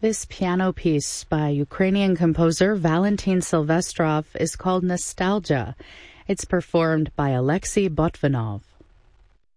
This piano piece by Ukrainian composer Valentin Silvestrov is called Nostalgia. It's performed by Alexei Botvinov.